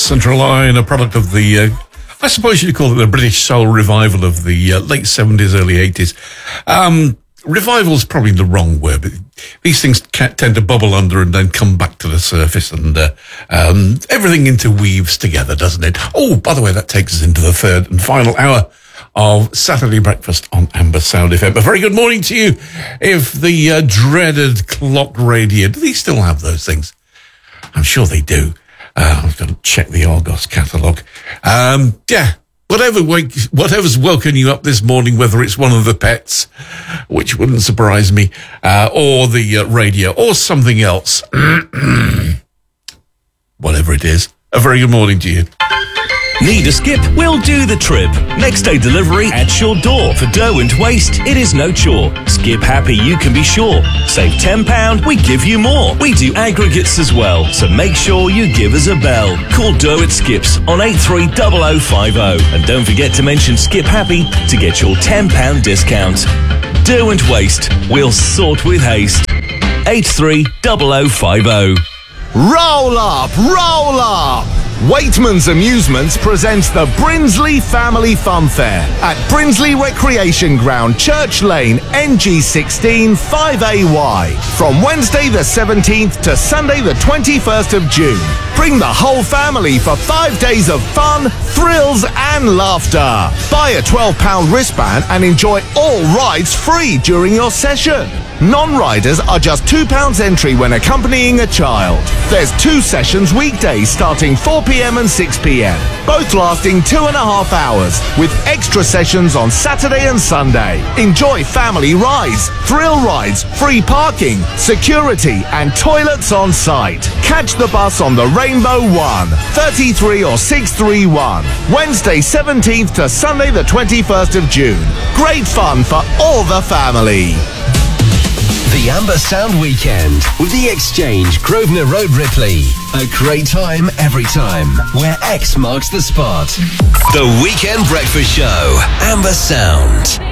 Central Line, a product of the, I suppose you'd call it the British soul revival of the late 70s, early 80s. Revival's probably the wrong word, but these things tend to bubble under and then come back to the surface, and everything interweaves together, doesn't it? Oh, by the way, that takes us into the third and final hour of Saturday Breakfast on Amber Sound FM. A very good morning to you. If the dreaded clock radio, do they still have those things? I'm sure they do. I've got to check the Argos catalogue. Whatever's woken you up this morning, whether it's one of the pets, which wouldn't surprise me, or the radio, or something else. Whatever it is, a very good morning to you. Need a skip? We'll do the trip. Next day delivery at your door. For dough and waste, it is no chore. Skip happy, you can be sure. Save £10, we give you more. We do aggregates as well, so make sure you give us a bell. Call Dough at Skips on 830050. And don't forget to mention Skip Happy to get your £10 discount. Dough and waste, we'll sort with haste. 830050. Roll up, roll up! Waitman's Amusements presents the Brinsley Family Fun Fair at Brinsley Recreation Ground, Church Lane, NG16 5AY, from Wednesday the 17th to Sunday the 21st of June. Bring the whole family for 5 days of fun, thrills and laughter. Buy a £12 wristband and enjoy all rides free during your session. Non-riders are just £2 entry when accompanying a child. There's 2 sessions weekdays starting 4 p.m. and 6 p.m, both lasting 2.5 hours, with extra sessions on Saturday and Sunday. Enjoy family rides, thrill rides, free parking, security and toilets on site. Catch the bus on the Rainbow 1, 33 or 631, Wednesday 17th to Sunday the 21st of June. Great fun for all the family. The Amber Sound Weekend with The Exchange, Grosvenor Road, Ripley. A great time every time, where X marks the spot. The Weekend Breakfast Show, Amber Sound.